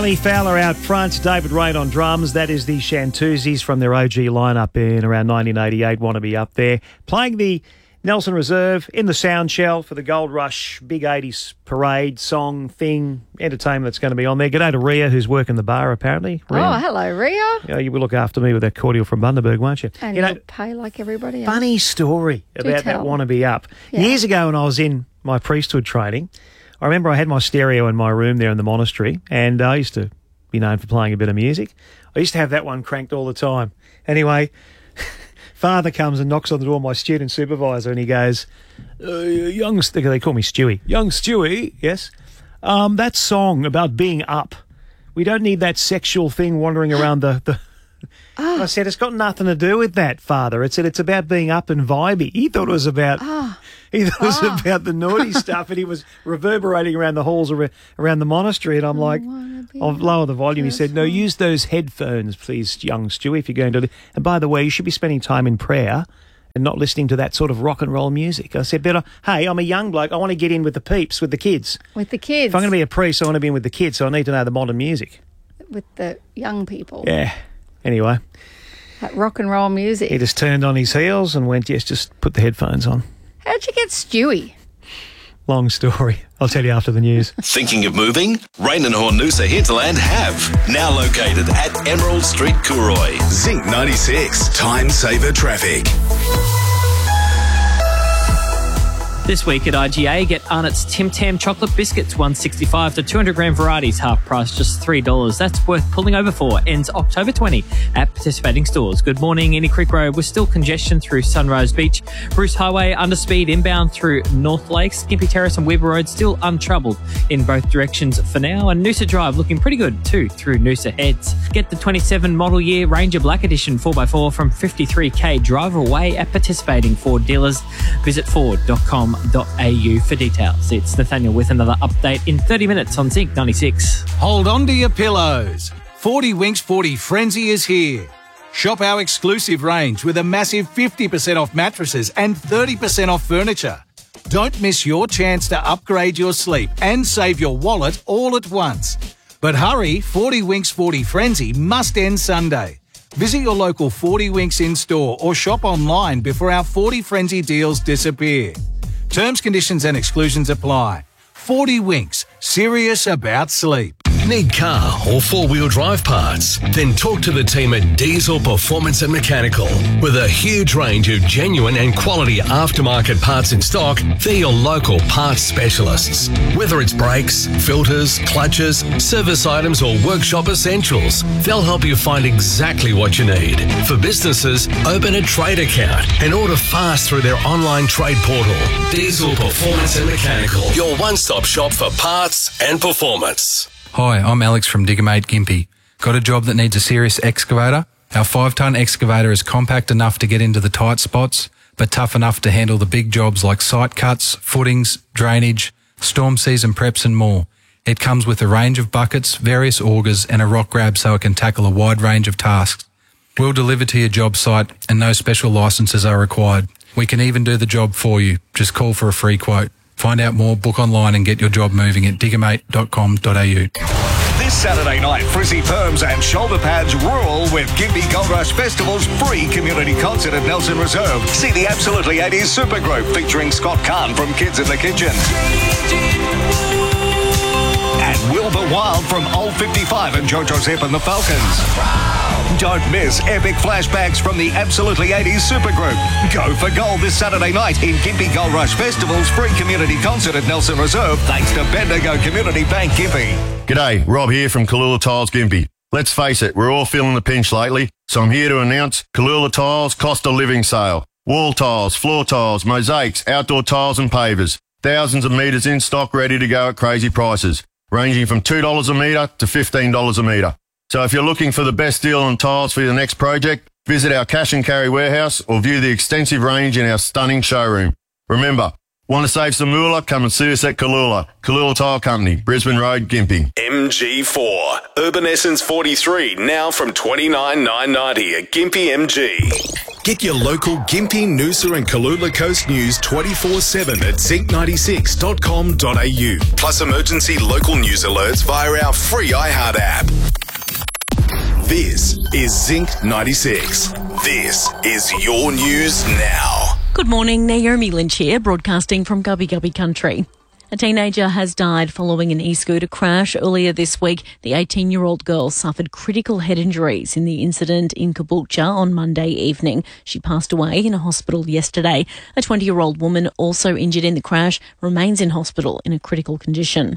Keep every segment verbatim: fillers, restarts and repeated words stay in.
Sammy Fowler out front, David Rain on drums. That is the Shantuzis from their O G lineup in around nineteen eighty-eight. Want to be up there. Playing the Nelson Reserve in the sound shell for the Gold Rush big eighties parade, song, thing, entertainment that's going to be on there. G'day to Ria, who's working the bar apparently. Ria. Oh, hello, Ria. You know, you will look after me with that cordial from Bundaberg, won't you? And you you'll know, pay like everybody else. funny story Do about tell. that Want to Be Up. Yeah. Years ago when I was in my priesthood training, I remember I had my stereo in my room there in the monastery, and I used to be known for playing a bit of music. I used to have that one cranked all the time. Anyway, Father comes and knocks on the door of my student supervisor, and he goes, uh, young, they call me Stewie. Young Stewie, yes, um, that song about being up, we don't need that sexual thing wandering around the... the Oh. I said, it's got nothing to do with that, Father. It said it's about being up and vibey. He thought it was about Oh. he thought it was Oh. about the naughty stuff, and he was reverberating around the halls ar- around the monastery. And I'm like, I'll lower the volume. He said, no, use those headphones, please, young Stewie, if you're going to. And by the way, you should be spending time in prayer and not listening to that sort of rock and roll music. I said, better, hey, I'm a young bloke. I want to get in with the peeps, with the kids. With the kids. If I'm going to be a priest, I want to be in with the kids, so I need to know the modern music. With the young people. Yeah. Anyway. That rock and roll music. He just turned on his heels and went, yes, just put the headphones on. How'd you get Stewie? Long story. I'll tell you after the news. Thinking of moving? Rain and Hornusa Hinterland have. Now located at Emerald Street, Cooroy. Zinc ninety-six, time saver traffic. This week at I G A, get Arnott's Tim Tam chocolate biscuits, one sixty-five to two hundred gram varieties, half price, just three dollars. That's worth pulling over for. Ends October twentieth at participating stores. Good morning, Inny Creek Road with still congestion through Sunrise Beach. Bruce Highway underspeed inbound through North Lakes. Gympie Terrace and Weber Road still untroubled in both directions for now. And Noosa Drive looking pretty good too through Noosa Heads. Get the twenty-seven model year Ranger Black Edition four by four from fifty-three K drive away at participating Ford dealers. Visit ford dot com dot a u for details. It's Nathaniel with another update in thirty minutes on Zinc ninety-six. Hold on to your pillows. forty Winks forty Frenzy is here. Shop our exclusive range with a massive fifty percent off mattresses and thirty percent off furniture. Don't miss your chance to upgrade your sleep and save your wallet all at once. But hurry, forty Winks forty Frenzy must end Sunday. Visit your local forty Winks in-store or shop online before our forty Frenzy deals disappear. Terms, conditions and exclusions apply. forty Winks, serious about sleep. Need car or four-wheel drive parts? Then talk to the team at Diesel Performance and Mechanical. With a huge range of genuine and quality aftermarket parts in stock, they're your local parts specialists. Whether it's brakes, filters, clutches, service items or workshop essentials, they'll help you find exactly what you need. For businesses, open a trade account and order fast through their online trade portal. Diesel Performance and Mechanical, your one-stop shop for parts and performance. Hi, I'm Alex from Diggermate Gympie. Got a job that needs a serious excavator? Our five-tonne excavator is compact enough to get into the tight spots, but tough enough to handle the big jobs like site cuts, footings, drainage, storm season preps and more. It comes with a range of buckets, various augers and a rock grab so it can tackle a wide range of tasks. We'll deliver to your job site and no special licences are required. We can even do the job for you. Just call for a free quote. Find out more, book online and get your job moving at diggermate dot com dot a u. This Saturday night, frizzy perms and shoulder pads rule with Gympie Gold Rush Festival's free community concert at Nelson Reserve. See the Absolutely eighties supergroup featuring Scott Kahn from Kids in the Kitchen. And Wilbur Wild from Old fifty-five and Jojo Zep and the Falcons. Don't miss epic flashbacks from the Absolutely eighties supergroup. Go for gold this Saturday night in Gympie Gold Rush Festival's free community concert at Nelson Reserve thanks to Bendigo Community Bank Gympie. G'day, Rob here from Kalula Tiles Gympie. Let's face it, we're all feeling the pinch lately, so I'm here to announce Kalula Tiles Cost of Living Sale. Wall tiles, floor tiles, mosaics, outdoor tiles and pavers. Thousands of metres in stock ready to go at crazy prices, ranging from two dollars a metre to fifteen dollars a metre. So if you're looking for the best deal on tiles for your next project, visit our cash and carry warehouse or view the extensive range in our stunning showroom. Remember, want to save some moolah? Come and see us at Kalula. Kalula Tile Company, Brisbane Road, Gympie. M G four, Urban Essence forty-three, now from twenty-nine nine ninety at Gympie M G. Get your local Gympie, Noosa and Kalula Coast news twenty-four seven at zinc ninety-six dot com dot a u. Plus emergency local news alerts via our free iHeart app. This is Zinc ninety-six. This is your news now. Good morning, Naomi Lynch here, broadcasting from Gubby Gubby Country. A teenager has died following an e-scooter crash earlier this week. The eighteen-year-old girl suffered critical head injuries in the incident in Caboolture on Monday evening. She passed away in a hospital yesterday. A twenty-year-old woman also injured in the crash remains in hospital in a critical condition.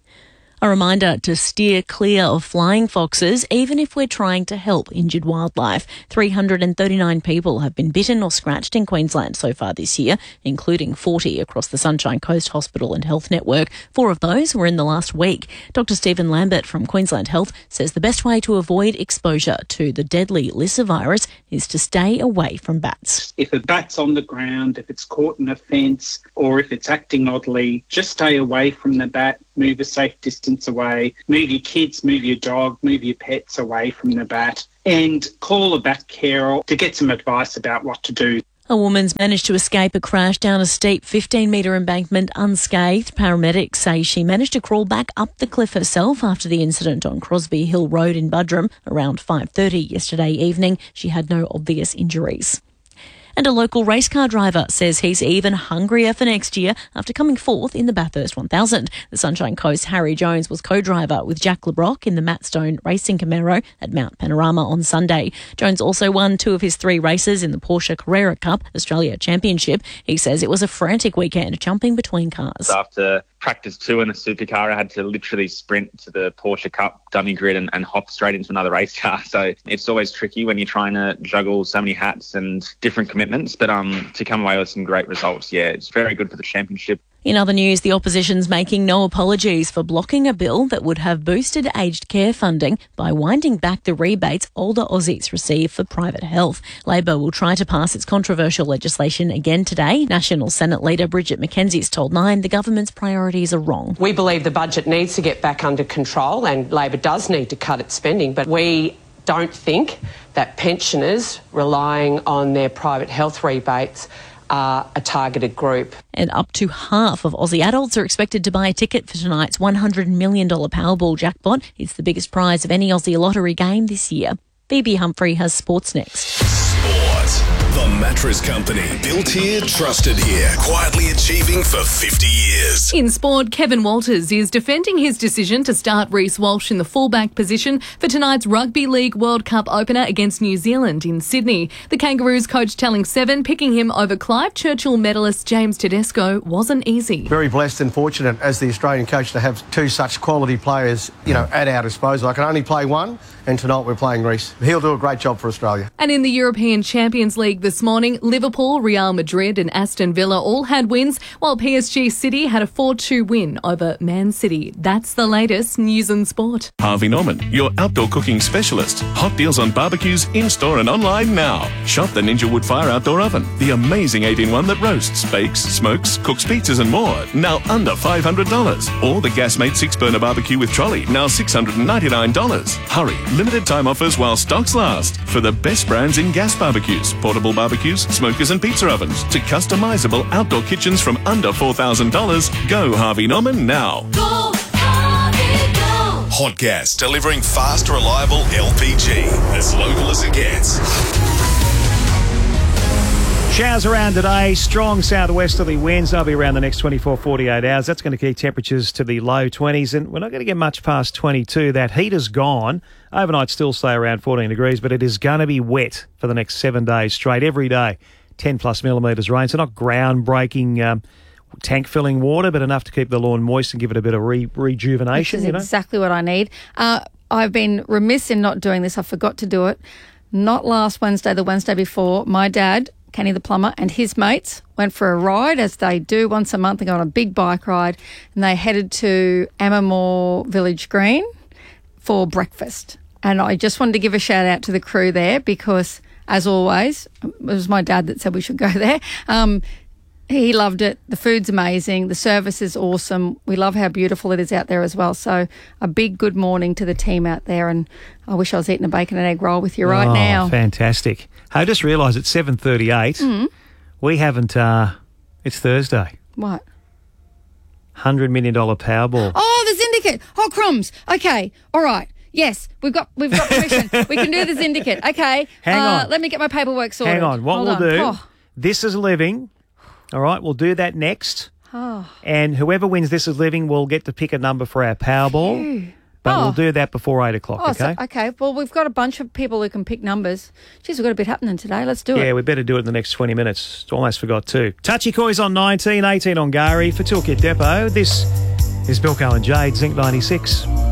A reminder to steer clear of flying foxes, even if we're trying to help injured wildlife. three hundred thirty-nine people have been bitten or scratched in Queensland so far this year, including forty across the Sunshine Coast Hospital and Health Network. Four of those were in the last week. Doctor Stephen Lambert from Queensland Health says the best way to avoid exposure to the deadly Lyssa virus is to stay away from bats. If a bat's on the ground, if it's caught in a fence, or if it's acting oddly, just stay away from the bat. Move a safe distance away, move your kids, move your dog, move your pets away from the bat, and call a bat carer to get some advice about what to do. A woman's managed to escape a crash down a steep fifteen-metre embankment unscathed. Paramedics say she managed to crawl back up the cliff herself after the incident on Crosby Hill Road in Buderim around five thirty yesterday evening. She had no obvious injuries. And a local race car driver says he's even hungrier for next year after coming fourth in the Bathurst one thousand. The Sunshine Coast Harry Jones was co-driver with Jack LeBrock in the Matt Stone Racing Camaro at Mount Panorama on Sunday. Jones also won two of his three races in the Porsche Carrera Cup Australia Championship. He says it was a frantic weekend jumping between cars. After practice two in the supercar, I had to literally sprint to the Porsche Cup dummy grid and, and hop straight into another race car. So it's always tricky when you're trying to juggle so many hats and different commitments. But um, to come away with some great results, yeah, it's very good for the championship. In other news, the opposition's making no apologies for blocking a bill that would have boosted aged care funding by winding back the rebates older Aussies receive for private health. Labor will try to pass its controversial legislation again today. National Senate Leader Bridget McKenzie's told Nine the government's priorities are wrong. We believe the budget needs to get back under control and Labor does need to cut its spending, but we don't think that pensioners relying on their private health rebates are a targeted group. And up to half of Aussie adults are expected to buy a ticket for tonight's one hundred million dollars Powerball jackpot. It's the biggest prize of any Aussie lottery game this year. Phoebe Humphrey has sports next. Sport. The Mattress Company. Built here, trusted here. Quietly achieving for fifty years. In sport, Kevin Walters is defending his decision to start Reece Walsh in the fullback position for tonight's Rugby League World Cup opener against New Zealand in Sydney. The Kangaroos coach telling Seven picking him over Clive Churchill medalist James Tedesco wasn't easy. Very blessed and fortunate as the Australian coach to have two such quality players, you know, at our disposal. I can only play one, and tonight we're playing Reece. He'll do a great job for Australia. And in the European Champions League this morning, Liverpool, Real Madrid and Aston Villa all had wins, while P S G City had a four two win over Man City. That's the latest news and sport. Harvey Norman, your outdoor cooking specialist. Hot deals on barbecues in-store and online now. Shop the Ninja Wood Fire Outdoor Oven, the amazing eight in one that roasts, bakes, smokes, cooks pizzas and more, now under five hundred dollars. Or the Gasmate six-burner barbecue with trolley, now six hundred ninety-nine dollars. Hurry, limited time offers while stocks last. For the best brands in gas barbecues, portable barbecues, smokers and pizza ovens, to customizable outdoor kitchens from under four thousand dollars, go Harvey Norman now. Go, Harvey, go. Hot gas, delivering fast, reliable L P G. As local as it gets. Showers around today, strong southwesterly winds. They'll be around the next twenty-four, forty-eight hours. That's going to keep temperatures to the low twenties, and we're not going to get much past twenty-two. That heat is gone. Overnight still stay around fourteen degrees, but it is going to be wet for the next seven days straight, every day. ten plus millimetres rain, so not groundbreaking um, tank-filling water, but enough to keep the lawn moist and give it a bit of re- rejuvenation. Which is you know? exactly what I need. Uh, I've been remiss in not doing this. I forgot to do it. Not last Wednesday, the Wednesday before, my dad, Kenny the plumber, and his mates went for a ride, as they do once a month. They got on a big bike ride, and they headed to Amamore Village Green for breakfast. And I just wanted to give a shout out to the crew there because, as always, it was my dad that said we should go there. Um, He loved it. The food's amazing. The service is awesome. We love how beautiful it is out there as well. So a big good morning to the team out there. And I wish I was eating a bacon and egg roll with you right oh, now. Fantastic. Hey, I just realised it's seven thirty-eight. Mm. We haven't, uh, it's Thursday. What? one hundred million dollars Powerball. Oh, the Syndicate. Oh, crumbs. Okay. All right. Yes, we've got we've got permission. We can do the Syndicate. Okay. Hang uh, on. Let me get my paperwork sorted. Hang on. What Hold we'll on. do, Oh. This Is Living. All right, we'll do that next. Oh. And whoever wins This Is Living will get to pick a number for our Powerball. Phew. But Oh. we'll do that before eight o'clock, Oh, okay? so, okay. Well, we've got a bunch of people who can pick numbers. Geez, we've got a bit happening today. Let's do Yeah, it. we better do it in the next twenty minutes. Almost forgot to. Touchy Coys on nineteen, eighteen on Gary for Toolkit Depot. This is Bilko and Jade, Zinc ninety-six.